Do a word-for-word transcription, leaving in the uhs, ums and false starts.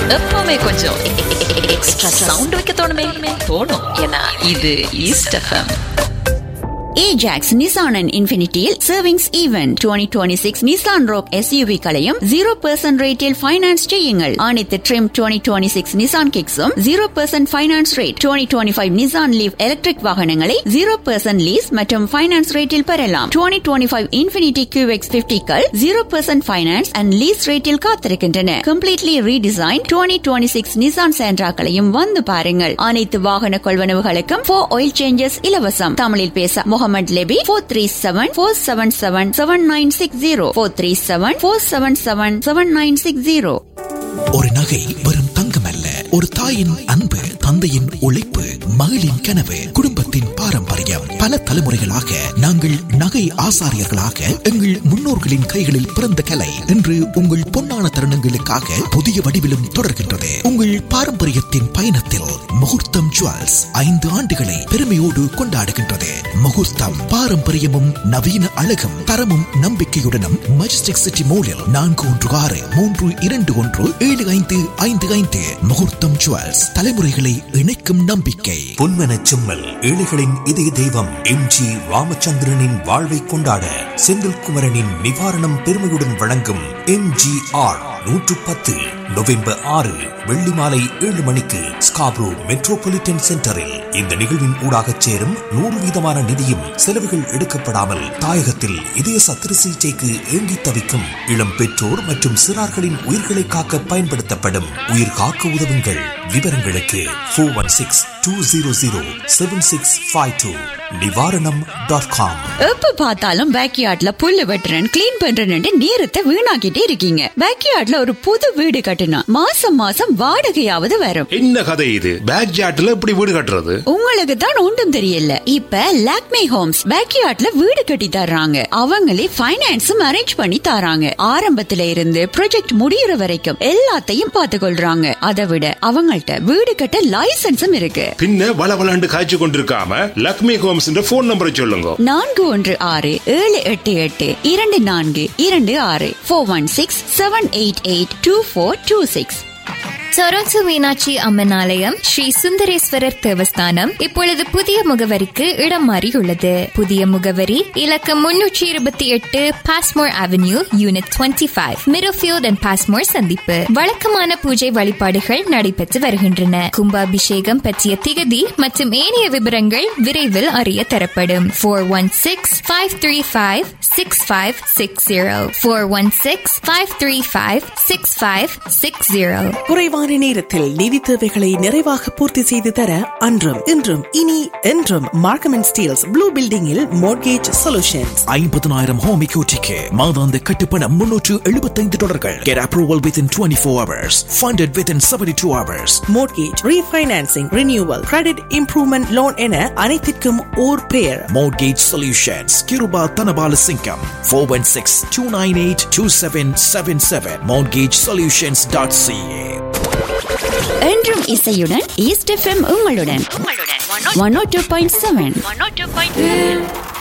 எப்பவுமே கொஞ்சம் extra sound வைக்க தோணுமே தோணும். ஏன்னா இது east FM. Ajax Nissan and Infinityயில் savings event twenty twenty-six Nissan Rogue S U V களையும் zero percent ரேட்டில் ஃபைனான்ஸ் செய்யுங்கள். அனைத்து trim twenty twenty-six Nissan Kicks-உம் zero percent finance rate. twenty twenty-five Nissan Leaf electric வாகனங்களை zero percent lease மற்றும் finance ரேட்டில் பெறலாம். twenty twenty-five Infinity Q X fifty-கள் zero percent finance and lease ரேட்டில் காத்திருக்கின்றன. Completely redesign twenty twenty-six Nissan Sentra-களையும் வந்து பாருங்கள். அனைத்து வாகன கொள்வனவுகளுக்கும் four oil changes இலவசம். தமிழில் பேச Mohammed Lebbe four three seven four seven seven seven nine six zero four three seven four seven seven seven nine six zero. ஒரு நகை வெறும் தங்கம் அல்ல, ஒரு தாயின் அன்பு, தந்தையின் உழைப்பு, மகளின் கனவு, குடும்பத்தின் பாரம்பரியம். பல தலைமுறைகளாக நாங்கள் நகை ஆசாரியர்களாக எங்கள் முன்னோர்களின் கைகளில் பிறந்த கலை இன்று உங்கள் பொன்னான தருணங்களுக்காக புதிய வடிவிலும் தொடர்கின்றது. உங்கள் பாரம்பரியத்தின் பயணத்தில் முகூர்த்தம் ஜுவல்ஸ் ஐந்து ஆண்டுகளை பெருமையோடு கொண்டாடுகின்றது. முகூர்த்தம் பாரம்பரியமும் நவீன அழகும் தரமும் நம்பிக்கையுடனும் மஜஸ்டிக் சிட்டி மோலில் நான்கு ஒன்று ஆறு மூன்று இரண்டு ஒன்று ஏழு ஐந்து ஐந்து ஐந்து. முகூர்த்தம் ஜுவல்ஸ், தலைமுறைகளை இணைக்கும் நம்பிக்கை. பொன்மனச் செம்மல், ஏழைகளின் இதய தெய்வம் எம் ஜி ராமச்சந்திரனின் வாழ்வை கொண்டாட செந்தில்குமரனின் நிவாரணம் பெருமையுடன் வழங்கும் எம் ஜி ஆர் நூற்று பத்து நவம்பர் ஆறு வெள்ளி மாலை ஏழு மணிக்கு ஸ்காப்ரோ மெட்ரோபாலிட்டன் சென்டரில். இந்த நிகழ்வின் ஊடாக சேரும் நூறு வீதமான நிதியும் செலவுகள் எடுக்கப்படாமல் தாயகத்தில் இதய சத்திர சிகிச்சைக்கு ஏங்கி தவிக்கும் இளம் பெற்றோர் மற்றும் சிறார்களின் உயிர்களை காக்க பயன்படுத்தப்படும். உயிர் காக்க உதவுங்கள். விவரங்களுக்கு four one six two zero zero seven six five two நிவாரணம் டாட் காம். எப்ப பார்த்தாலும் பேக்யார்ட்ல புல்லு வெட்டுறேன் கிளீன் பண்றேன்னு நேரத்தை வீணாக்கிட்டே இருக்கீங்க. பேக்யார்ட்ல ஒரு புது வீடு கட்டினா மாசம் மாசம் வாடகையாவது வரும். என்ன கதை இது? பேக்யார்ட்ல எப்படி வீடு கட்டுறது? உங்களுக்கு தான் ஒன்றும் தெரியல. இப்ப லாக்மே ஹோம்ஸ் பேக்யார்ட்ல வீடு கட்டி தர்றாங்க. அவங்களே பைனான்ஸும் அரேஞ்ச் பண்ணி தராங்க. ஆரம்பத்துல இருந்து ப்ராஜெக்ட் முடியற வரைக்கும் எல்லாத்தையும் பார்த்து கொள்றாங்க. அதை விட அவங்கள்ட்ட வீடு கட்ட லைசன்ஸும் இருக்கு. பின்ன வள வளண்டு காய்ச்சி கொண்டிருக்காம லாக்மே ஹோம்ஸ் போன் நம்பரை சொல்லுங்க. நான்கு ஒன்று ஆறு ஏழு எட்டு எட்டு இரண்டு நான்கு இரண்டு ஆறு four one six seven eight eight two four two six. Toronto Meenakshi Amman ஆலயம் ஸ்ரீ சுந்தரேஸ்வரர் தேவஸ்தானம் இப்பொழுது புதிய முகவரிக்கு இடம் மாறியுள்ளது. புதிய முகவரி இலக்கம் முன்னூற்றி இருபத்தி எட்டு Passmore avenue, unit twenty five, மிரோஃபீல்ட் and Passmore சந்திப்பு. வழக்கமான பூஜை வழிபாடுகள் நடைபெற்று வருகின்றன. கும்பாபிஷேகம் பற்றிய திகதி மற்றும் ஏனைய விவரங்கள் விரைவில் அறிய தரப்படும். Four one six five three five six five six zero four one six five three five six five six zero. குறைவான நேரத்தில் நிதி தேவைகளை நிறைவாக பூர்த்தி செய்து தர அன்றும் இன்றும் இனி என்றும் மார்க்கம் அண்ட் ஸ்டீல்ஸ் ப்ளூ பில்டிங்கில் மோர்கேஜ் சொல்யூஷன்ஸ். ஐம்பதனாயிரம் ஹோம் எக்யூட்டிக்கு மாதாந்த கட்டுப்பணம் முன்னூற்று எழுபத்தைந்து டாலர்கள். Get approval within twenty-four hours. Funded within seventy-two hours. Mortgage, refinancing, renewal, credit improvement loan என அனைத்திற்கும் ஓர் பெயர். Mortgage Solutions. Kiruba Tanabala Singham. four one six two nine eight two seven seven seven. mortgage solutions dot c a. என்றும் இசையுடன் east FM உங்களுடன் one oh two point seven.